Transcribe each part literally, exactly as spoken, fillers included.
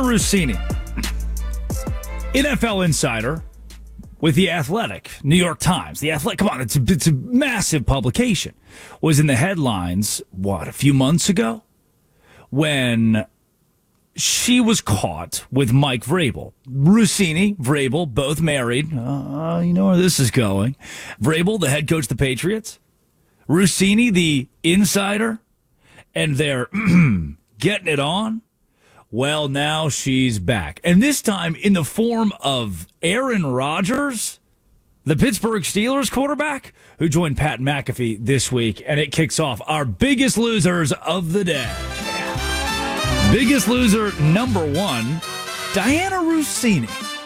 Russini, N F L insider with The Athletic, New York Times. The Athletic, come on, it's a, it's a massive publication, was in the headlines, what, a few months ago? When she was caught with Mike Vrabel. Russini, Vrabel, both married. Uh, you know where this is going. Vrabel, the head coach of the Patriots. Russini, the insider. And they're getting it on. Well, now she's back. And this time in the form of Aaron Rodgers, the Pittsburgh Steelers quarterback, who joined Pat McAfee this week. And it kicks off our biggest losers of the day. Biggest loser number one, Diana Russini.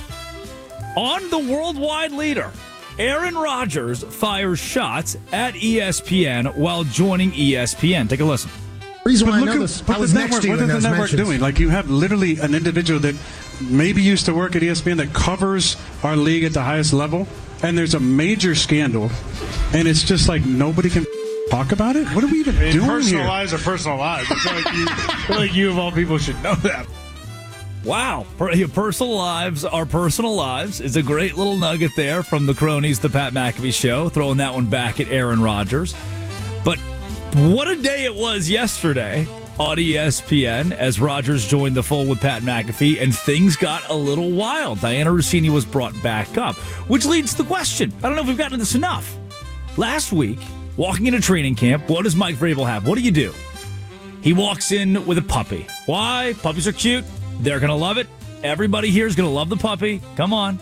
On the worldwide leader, Aaron Rodgers fires shots at E S P N while joining E S P N. Take a listen. Reason why I look know at, this, what I was the next network, to you what when is the those network mentions. doing? Like, you have literally an individual that maybe used to work at E S P N that covers our league at the highest level, and there's a major scandal, and it's just like nobody can talk about it? What are we even I mean, doing personal here? lives are personal lives. I feel like you, I feel like you of all people should know that. Wow. Per- your personal lives are personal lives is a great little nugget there from the cronies, the Pat McAfee Show, throwing that one back at Aaron Rodgers. But what a day it was yesterday on E S P N as Rodgers joined the fold with Pat McAfee, and things got a little wild. Diana Russini was brought back up, which leads to the question. I don't know if we've gotten to this enough. Last week, walking into training camp, what does Mike Vrabel have? What do you do? He walks in with a puppy. Why? Puppies are cute. They're going to love it. Everybody here is going to love the puppy. Come on.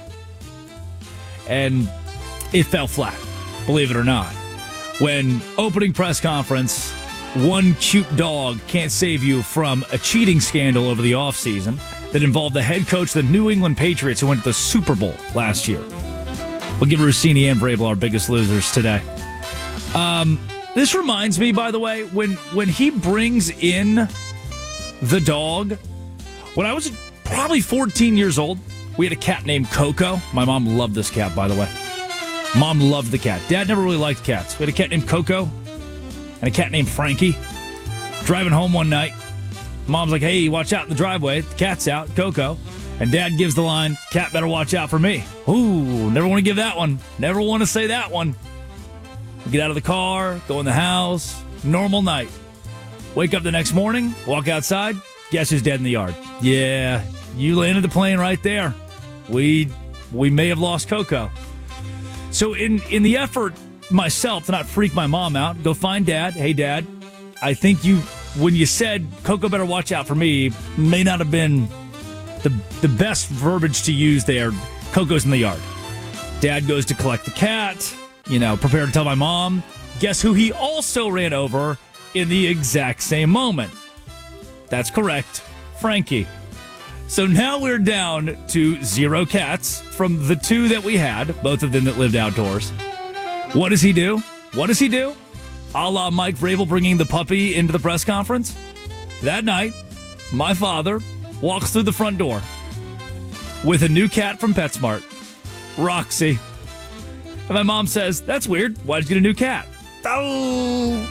And it fell flat, believe it or not. When opening press conference, one cute dog can't save you from a cheating scandal over the offseason that involved the head coach of the New England Patriots who went to the Super Bowl last year. We'll give Russini and Vrabel our biggest losers today. Um, this reminds me, by the way, when when he brings in the dog, when I was probably fourteen years old, we had a cat named Coco. My mom loved this cat, by the way. Mom loved the cat. Dad never really liked cats. We had a cat named Coco and a cat named Frankie. Driving home one night, Mom's like, hey, watch out in the driveway. The cat's out, Coco. And Dad gives the line, cat better watch out for me. Ooh, never want to give that one. Never want to say that one. Get out of the car, go in the house. Normal night. Wake up the next morning, walk outside. Guess who's dead in the yard? Yeah, you landed the plane right there. We we may have lost Coco. So in, in the effort myself to not freak my mom out, go find Dad. Hey, Dad, I think you, when you said Coco better watch out for me, may not have been the, the best verbiage to use there. Coco's in the yard. Dad goes to collect the cat, you know, prepare to tell my mom. Guess who he also ran over in the exact same moment? That's correct, Frankie. So now we're down to zero cats from the two that we had, both of them that lived outdoors. What does he do? What does he do? A la Mike Vrabel bringing the puppy into the press conference. That night, my father walks through the front door with a new cat from PetSmart, Roxy. And my mom says, that's weird. Why'd you get a new cat? Oh!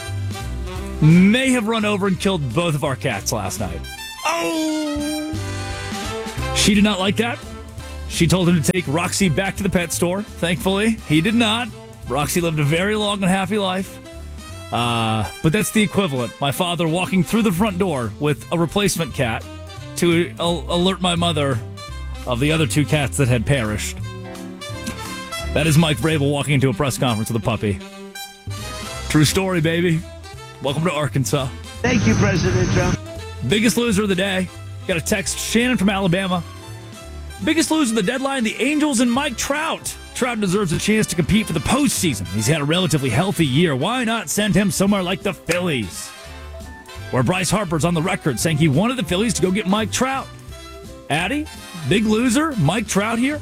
May have run over and killed both of our cats last night. Oh! She did not like that. She told him to take Roxy back to the pet store. Thankfully, he did not. Roxy lived a very long and happy life. Uh, but that's the equivalent. My father walking through the front door with a replacement cat to al- alert my mother of the other two cats that had perished. That is Mike Vrabel walking into a press conference with a puppy. True story, baby. Welcome to Arkansas. Thank you, President Trump. Biggest loser of the day. Got a text, Shannon from Alabama. Biggest loser of the deadline, the Angels and Mike Trout. Trout deserves a chance to compete for the postseason. He's had a relatively healthy year. Why not send him somewhere like the Phillies? Where Bryce Harper's on the record saying he wanted the Phillies to go get Mike Trout. Addy, big loser, Mike Trout here.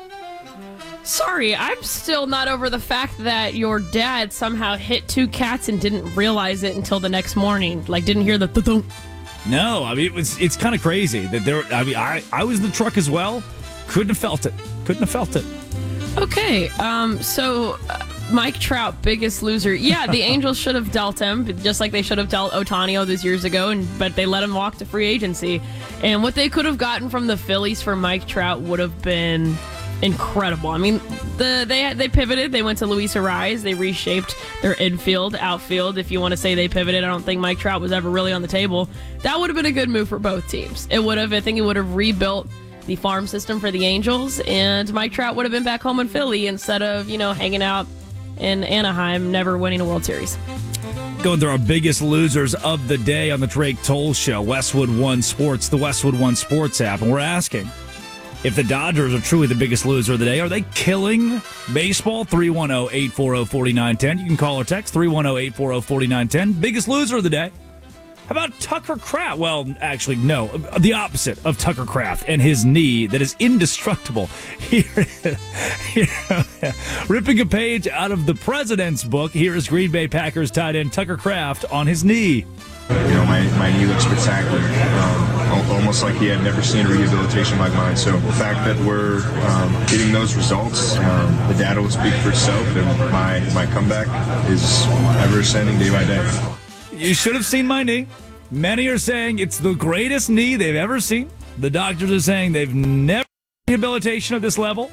Sorry, I'm still not over the fact that your dad somehow hit two cats and didn't realize it until the next morning. Like, didn't hear the thunk. No, I mean, it was, it's kind of crazy that there, I mean, I, I was in the truck as well. Couldn't have felt it. Couldn't have felt it. Okay, um, so uh, Mike Trout, biggest loser. Yeah, the Angels should have dealt him, just like they should have dealt Ohtani all those years ago, and but they let him walk to free agency. And what they could have gotten from the Phillies for Mike Trout would have been incredible. I mean, the they they pivoted. They went to Luis Ariz. They reshaped their infield, outfield. If you want to say they pivoted, I don't think Mike Trout was ever really on the table. That would have been a good move for both teams. It would have, I think it would have rebuilt the farm system for the Angels, and Mike Trout would have been back home in Philly instead of, you know, hanging out in Anaheim, never winning a World Series. Going through our biggest losers of the day on the Drake Toll Show, Westwood One Sports, the Westwood One Sports app, and we're asking if the Dodgers are truly the biggest loser of the day. Are they killing baseball? three one zero, eight four zero, four nine one zero. You can call or text three one zero, eight four zero, four nine one zero. Biggest loser of the day. How about Tucker Kraft? Well, actually, no. The opposite of Tucker Kraft and his knee that is indestructible. Here, here, ripping a page out of the President's book, here is Green Bay Packers tight end Tucker Kraft on his knee. You know, my, my knee looks spectacular, um, almost like he had never seen a rehabilitation like mine. So the fact that we're um, getting those results, um, the data will speak for itself, and my, my comeback is ever ascending day by day. You should have seen my knee. Many are saying it's the greatest knee they've ever seen. The doctors are saying they've never seen rehabilitation of this level.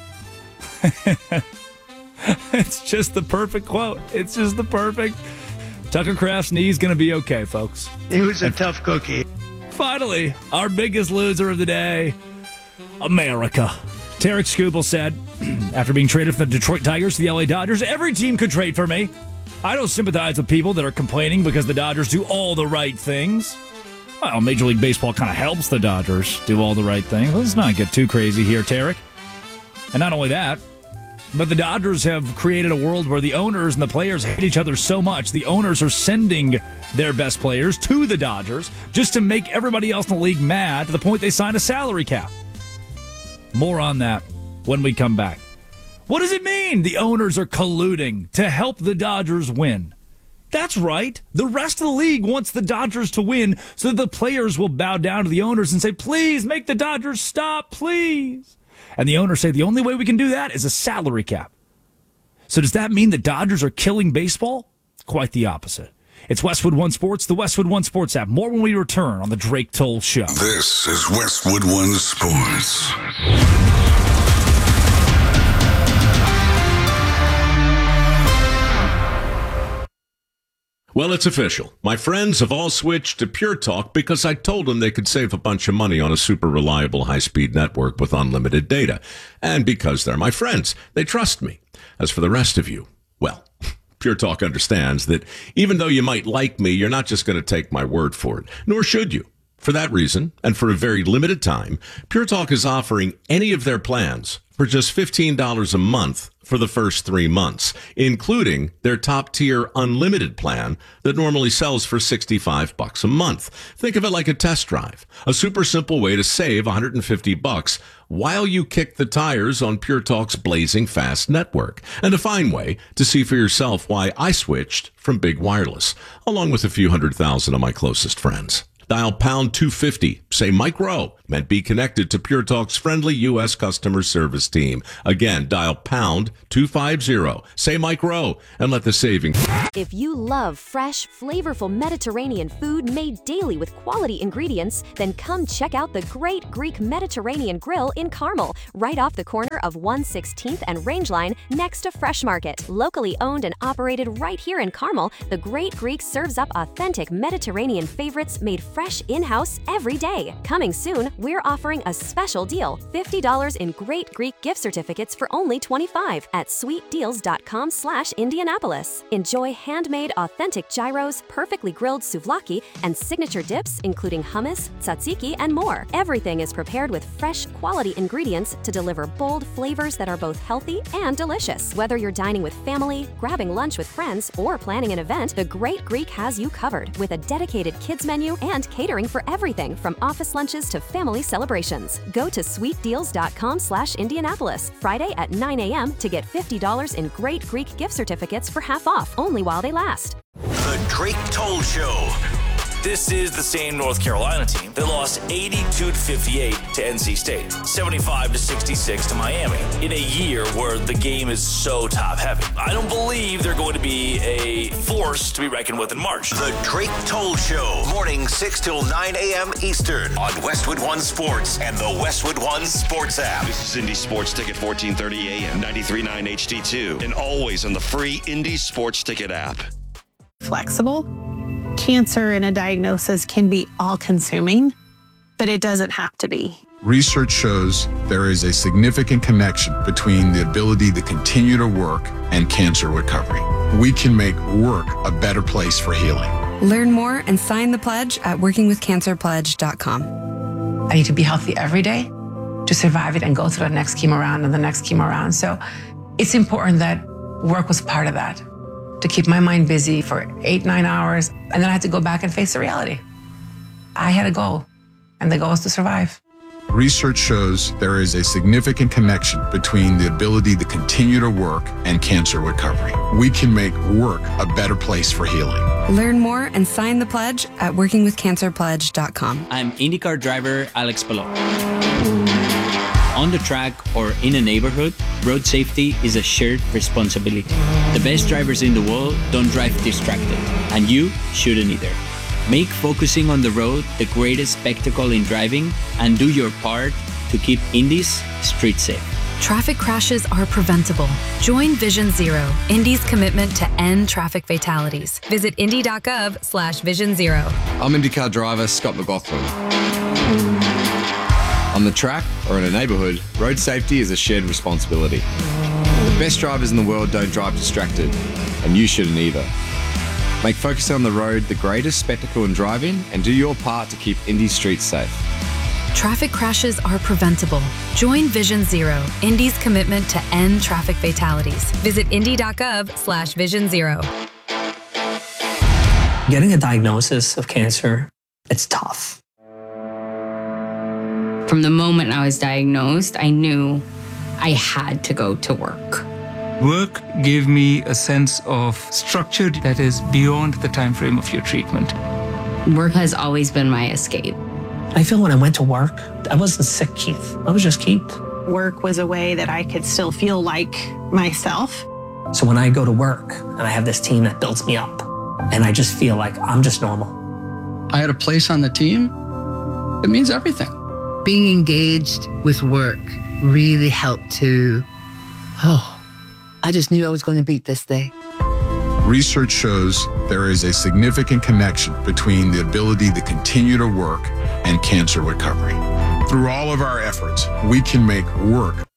It's just the perfect quote. It's just the perfect. Tucker Kraft's knee is going to be okay, folks. He was a tough cookie. Finally, our biggest loser of the day, America. Tarek Skubal said, after being traded from the Detroit Tigers to the L A Dodgers, every team could trade for me. I don't sympathize with people that are complaining because the Dodgers do all the right things. Well, Major League Baseball kind of helps the Dodgers do all the right things. Let's not get too crazy here, Tarek. And not only that, but the Dodgers have created a world where the owners and the players hate each other so much, the owners are sending their best players to the Dodgers just to make everybody else in the league mad to the point they signed a salary cap. More on that when we come back. What does it mean the owners are colluding to help the Dodgers win? That's right. The rest of the league wants the Dodgers to win so that the players will bow down to the owners and say, please make the Dodgers stop, please. And the owners say the only way we can do that is a salary cap. So does that mean the Dodgers are killing baseball? Quite the opposite. It's Westwood One Sports, the Westwood One Sports app. More when we return on the Drake Toll Show. This is Westwood One Sports. Well, it's official. My friends have all switched to Pure Talk because I told them they could save a bunch of money on a super reliable high-speed network with unlimited data. And because they're my friends, they trust me. As for the rest of you, well, Pure Talk understands that even though you might like me, you're not just going to take my word for it, nor should you. For that reason, and for a very limited time, Pure Talk is offering any of their plans for just fifteen dollars a month for the first three months, including their top-tier unlimited plan that normally sells for sixty-five bucks a month. Think of it like a test drive, a super simple way to save one hundred fifty bucks while you kick the tires on Pure Talk's blazing fast network, and a fine way to see for yourself why I switched from Big Wireless, along with a few hundred thousand of my closest friends. Dial pound two fifty, say Mike Rowe, and be connected to Pure Talk's friendly U S customer service team. Again, dial pound two fifty, say Mike Rowe, and let the savings. If you love fresh, flavorful Mediterranean food made daily with quality ingredients, then come check out the Great Greek Mediterranean Grill in Carmel, right off the corner of one sixteenth and Rangeline next to Fresh Market. Locally owned and operated right here in Carmel, the Great Greek serves up authentic Mediterranean favorites made fresh in-house every day. Coming soon, we're offering a special deal, fifty dollars in Great Greek gift certificates for only twenty-five dollars at sweet deals dot com slash Indianapolis. Enjoy handmade authentic gyros, perfectly grilled souvlaki, and signature dips including hummus, tzatziki, and more. Everything is prepared with fresh, quality ingredients to deliver bold flavors that are both healthy and delicious. Whether you're dining with family, grabbing lunch with friends, or planning an event, the Great Greek has you covered with a dedicated kids menu and catering for everything from office lunches to family celebrations. Go to sweet deals dot com slash Indianapolis Friday at nine a.m. to get fifty dollars in Great Greek gift certificates for half off, only while they last. The Drake Toll Show. This is the same North Carolina team that lost eighty-two to fifty-eight to N C State, seventy-five to sixty-six to Miami, in a year where the game is so top-heavy. I don't believe they're going to be a force to be reckoned with in March. The Drake Toll Show, morning six till nine a.m. Eastern on Westwood One Sports and the Westwood One Sports app. This is Indy Sports Ticket, fourteen thirty a.m., ninety-three point nine H D two, and always on the free Indy Sports Ticket app. Flexible. Cancer and a diagnosis can be all-consuming, but it doesn't have to be. Research shows there is a significant connection between the ability to continue to work and cancer recovery. We can make work a better place for healing. Learn more and sign the pledge at working with cancer pledge dot com. I need to be healthy every day to survive it and go through the next chemo round and the next chemo round. So it's important that work was part of that, to keep my mind busy for eight, nine hours. And then I had to go back and face the reality. I had a goal, and the goal is to survive. Research shows there is a significant connection between the ability to continue to work and cancer recovery. We can make work a better place for healing. Learn more and sign the pledge at working with cancer pledge dot com. I'm IndyCar driver Alex Palou. On the track or in a neighborhood, road safety is a shared responsibility. The best drivers in the world don't drive distracted, and you shouldn't either. Make focusing on the road the greatest spectacle in driving, and do your part to keep Indy's street safe. Traffic crashes are preventable. Join Vision Zero, Indy's commitment to end traffic fatalities. Visit indy.gov slash Vision Zero. I'm IndyCar driver Scott McLaughlin. On the track or in a neighborhood, road safety is a shared responsibility. The best drivers in the world don't drive distracted, and you shouldn't either. Make focusing on the road the greatest spectacle in driving, and do your part to keep Indy streets safe. Traffic crashes are preventable. Join Vision Zero, Indy's commitment to end traffic fatalities. Visit indy.gov slash Vision Zero. Getting a diagnosis of cancer, it's tough. From the moment I was diagnosed, I knew I had to go to work. Work gave me a sense of structure that is beyond the time frame of your treatment. Work has always been my escape. I feel when I went to work, I wasn't sick, Keith. I was just Keith. Work was a way that I could still feel like myself. So when I go to work and I have this team that builds me up, and I just feel like I'm just normal. I had a place on the team. It means everything. Being engaged with work really helped to, oh, I just knew I was going to beat this day. Research shows there is a significant connection between the ability to continue to work and cancer recovery. Through all of our efforts, we can make work